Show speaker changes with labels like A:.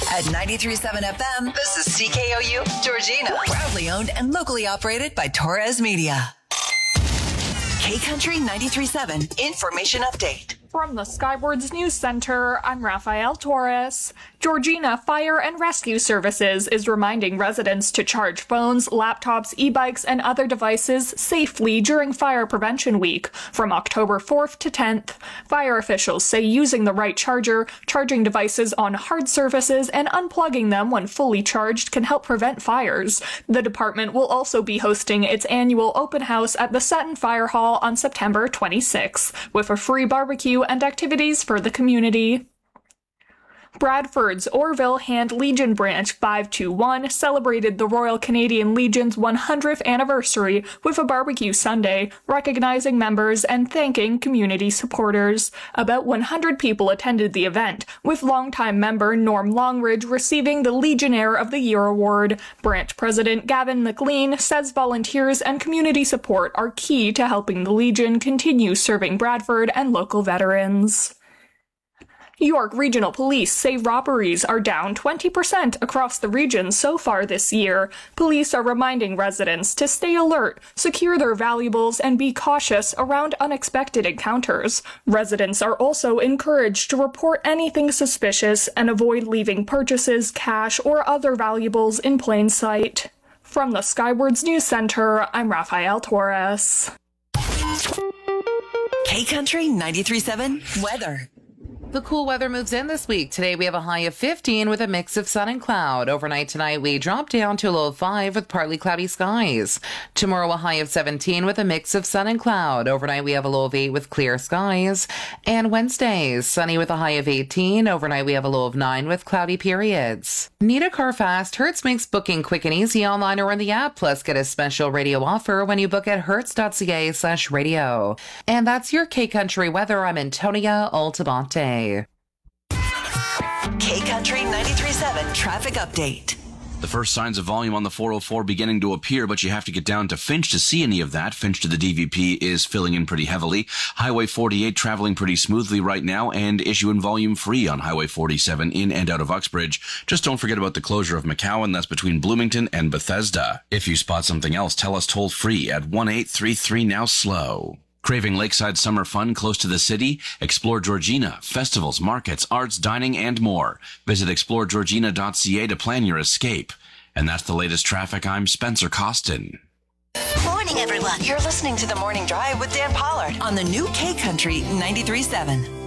A: At 93.7 FM, this is CKOU Georgina. Proudly owned and locally operated by Torres Media. K-Country 93.7 Information Update.
B: From the Skywards News Center, I'm Rafael Torres. Georgina Fire and Rescue Services is reminding residents to charge phones, laptops, e-bikes, and other devices safely during Fire Prevention Week from October 4th to 10th. Fire officials say using the right charger, charging devices on hard surfaces, and unplugging them when fully charged can help prevent fires. The department will also be hosting its annual open house at the Sutton Fire Hall on September 26th, with a free barbecue and activities for the community. Bradford's Orville Hand Legion Branch 521 celebrated the Royal Canadian Legion's 100th anniversary with a barbecue Sunday, recognizing members and thanking community supporters. About 100 people attended the event, with longtime member Norm Longridge receiving the Legionnaire of the Year award. Branch President Gavin McLean says volunteers and community support are key to helping the Legion continue serving Bradford and local veterans. York Regional Police say robberies are down 20% across the region so far this year. Police are reminding residents to stay alert, secure their valuables, and be cautious around unexpected encounters. Residents are also encouraged to report anything suspicious and avoid leaving purchases, cash, or other valuables in plain sight. From the Skywards News Center, I'm Rafael Torres.
A: K-Country 93.7 Weather.
C: The cool weather moves in this week. Today we have a high of 15 with a mix of sun and cloud. Overnight tonight we drop down to a low of 5 with partly cloudy skies. Tomorrow a high of 17 with a mix of sun and cloud. Overnight we have a low of 8 with clear skies. And Wednesday, sunny with a high of 18. Overnight we have a low of 9 with cloudy periods. Need a car fast? Hertz makes booking quick and easy online or in the app. Plus get a special radio offer when you book at hertz.ca/radio. And that's your K-Country weather. I'm Antonia Altabante.
A: K-Country 93.7 Traffic Update.
D: The first signs of volume on the 404 beginning to appear, but you have to get down to Finch to see any of that. Finch to the DVP is filling in pretty heavily. Highway 48 traveling pretty smoothly right now, and issuing volume free on Highway 47 in and out of Uxbridge. Just don't forget about the closure of McCowan. That's between Bloomington and Bethesda. If you spot something else, tell us toll free at 1-833 now slow. Craving lakeside summer fun close to the city? Explore Georgina. Festivals, markets, arts, dining, and more. Visit exploregeorgina.ca to plan your escape. And that's the latest traffic. I'm Spencer Costin.
A: Morning, everyone. You're listening to The Morning Drive with Dan Pollard on the new K-Country 93.7.